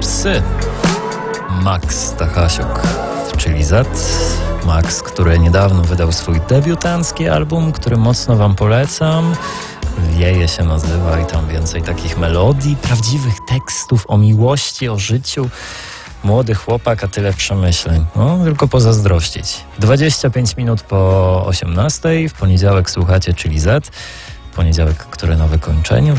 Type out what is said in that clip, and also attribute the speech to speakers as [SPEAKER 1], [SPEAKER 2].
[SPEAKER 1] Psy. Max Stachasiuk w Chili Z. Max, który niedawno wydał swój debiutancki album, który mocno wam polecam. Wieje się nazywa i tam więcej takich melodii, prawdziwych tekstów o miłości, o życiu. Młody chłopak, a tyle przemyśleń. No, tylko pozazdrościć. 25 minut po 18:00. W poniedziałek słuchacie Chili Z. Poniedziałek, który na wykończeniu.